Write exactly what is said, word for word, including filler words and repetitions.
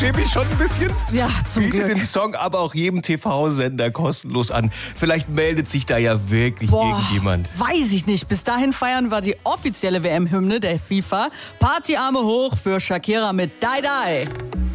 schäme mich schon ein bisschen. Ja, zum Biete Glück. den Song aber auch jedem T V-Sender kostenlos an. Vielleicht meldet sich da ja wirklich Boah, irgendjemand. weiß ich nicht. Bis dahin feiern wir die offizielle W M-Hymne der FIFA. Partyarme hoch für Shakira mit Die Die.